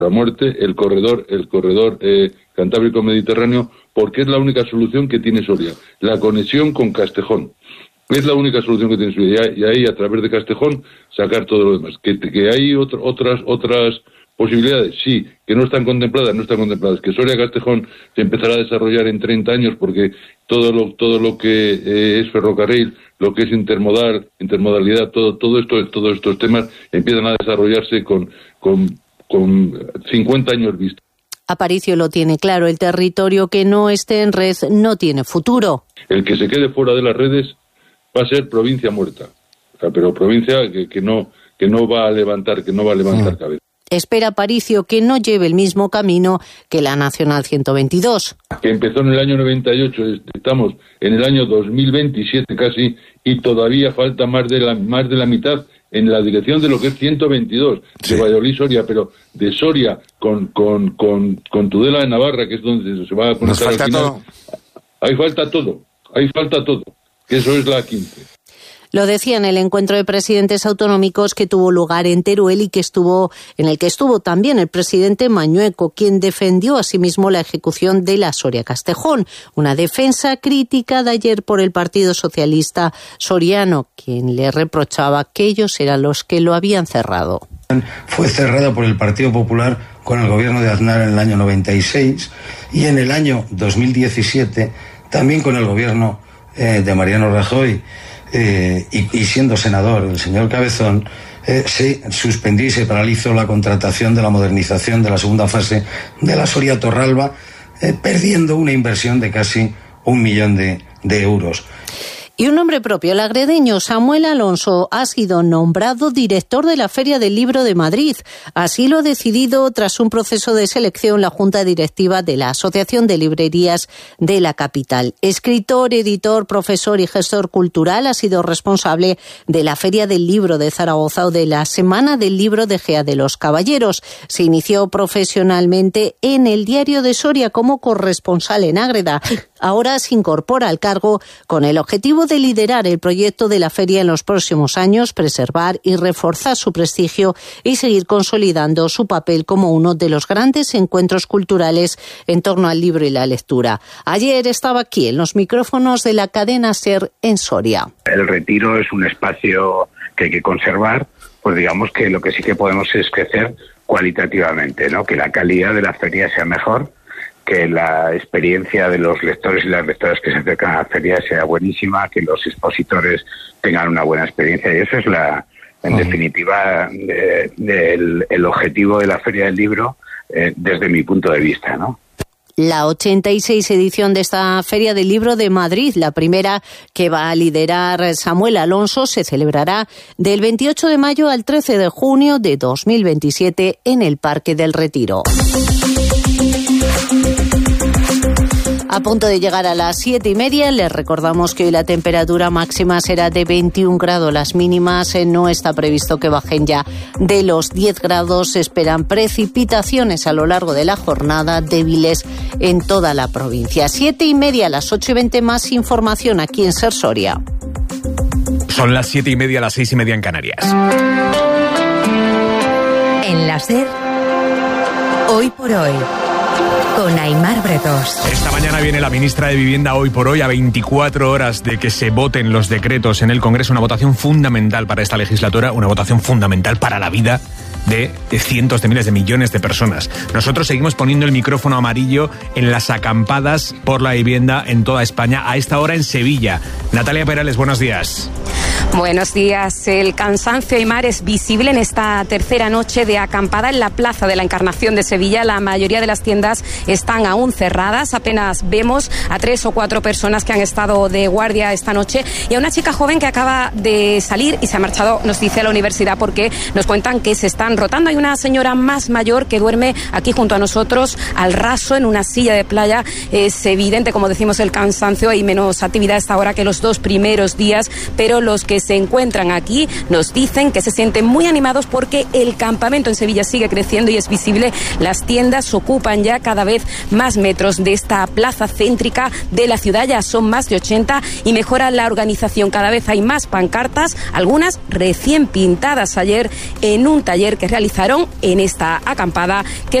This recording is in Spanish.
la muerte el corredor Cantábrico Mediterráneo, porque es la única solución que tiene Soria, la conexión con Castejón. Es la única solución que tiene Soria, y ahí a través de Castejón sacar todo lo demás. Que hay otras posibilidades, sí, que no están contempladas, que Soria-Castejón se empezará a desarrollar en 30 años, porque todo lo que es ferrocarril, lo que es intermodalidad, todos estos temas empiezan a desarrollarse con 50 años vista. Aparicio lo tiene claro, el territorio que no esté en red no tiene futuro. El que se quede fuera de las redes va a ser provincia muerta, pero provincia que no va a levantar cabeza. Espera Aparicio que no lleve el mismo camino que la Nacional 122. Que empezó en el año 98, estamos en el año 2027 casi, y todavía falta más de la mitad en la dirección de lo que es 122, sí, de Valladolid-Soria, pero de Soria con Tudela de Navarra, que es donde se va a conectar al final. Todo. Ahí falta todo, que eso es la 15. Lo decía en el encuentro de presidentes autonómicos que tuvo lugar en Teruel y en el que estuvo también el presidente Mañueco, quien defendió asimismo la ejecución de la Soria-Castejón, una defensa crítica de ayer por el Partido Socialista soriano, quien le reprochaba que ellos eran los que lo habían cerrado. Fue cerrada por el Partido Popular con el gobierno de Aznar en el año 96 y en el año 2017 también con el gobierno de Mariano Rajoy. Y siendo senador el señor Cabezón, se suspendió y se paralizó la contratación de la modernización de la segunda fase de la Soria-Torralba, perdiendo una inversión de casi 1 millón de euros. Y un nombre propio, el agredeño Samuel Alonso ha sido nombrado director de la Feria del Libro de Madrid. Así lo ha decidido tras un proceso de selección la Junta Directiva de la Asociación de Librerías de la capital. Escritor, editor, profesor y gestor cultural, ha sido responsable de la Feria del Libro de Zaragoza o de la Semana del Libro de Gea de los Caballeros. Se inició profesionalmente en el Diario de Soria como corresponsal en Ágreda. Ahora se incorpora al cargo con el objetivo de liderar el proyecto de la feria en los próximos años, preservar y reforzar su prestigio y seguir consolidando su papel como uno de los grandes encuentros culturales en torno al libro y la lectura. Ayer estaba aquí en los micrófonos de la cadena SER en Soria. El Retiro es un espacio que hay que conservar, pues digamos que lo que sí que podemos es crecer cualitativamente, ¿no? Que la calidad de la feria sea mejor, que la experiencia de los lectores y las lectoras que se acercan a la feria sea buenísima, que los expositores tengan una buena experiencia, y eso es en definitiva el objetivo de la Feria del Libro desde mi punto de vista, ¿no? La 86 edición de esta Feria del Libro de Madrid, la primera que va a liderar Samuel Alonso, se celebrará del 28 de mayo al 13 de junio de 2027 en el Parque del Retiro. A punto de llegar a las 7:30, les recordamos que hoy la temperatura máxima será de 21 grados, las mínimas no está previsto que bajen ya de los 10 grados. Se esperan precipitaciones a lo largo de la jornada, débiles en toda la provincia. 7:30, a las 8:20 más información aquí en SER Soria. Son las 7:30, las 6:30 en Canarias. En la SER, hoy por hoy, con Aimar Bretos. Esta mañana viene la ministra de Vivienda hoy por hoy a 24 horas de que se voten los decretos en el Congreso. Una votación fundamental para esta legislatura, una votación fundamental para la vida de cientos de miles de millones de personas. Nosotros seguimos poniendo el micrófono amarillo en las acampadas por la vivienda en toda España, a esta hora en Sevilla. Natalia Perales, buenos días. Buenos días. El cansancio, Aimar, es visible en esta tercera noche de acampada en la Plaza de la Encarnación de Sevilla. La mayoría de las tiendas están aún cerradas. Apenas vemos a 3 o 4 personas que han estado de guardia esta noche y a una chica joven que acaba de salir y se ha marchado, nos dice, a la universidad, porque nos cuentan que se están rotando. Hay una señora más mayor que duerme aquí junto a nosotros al raso en una silla de playa. Es evidente, como decimos, el cansancio. Hay menos actividad a esta hora que los 2 primeros días, pero los que se encuentran aquí nos dicen que se sienten muy animados porque el campamento en Sevilla sigue creciendo y es visible. Las tiendas ocupan ya cada vez más metros de esta plaza céntrica de la ciudad, ya son más de 80 y mejora la organización. Cada vez hay más pancartas, algunas recién pintadas ayer en un taller que realizaron en esta acampada que